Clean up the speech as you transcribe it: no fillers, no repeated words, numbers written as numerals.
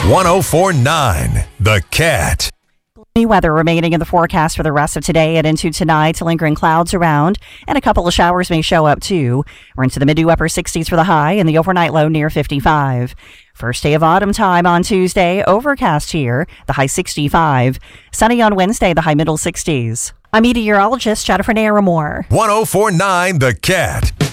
104.9 The Cat. Gloomy weather remaining in the forecast for the rest of today and into tonight. Lingering clouds around, and a couple of showers may show up too. We're into the mid to upper 60s for the high and the overnight low near 55. First day of autumn time on Tuesday. Overcast here, the high 65. Sunny on Wednesday, the high middle 60s. I'm meteorologist Jennifer Naramore. 104.9 The Cat.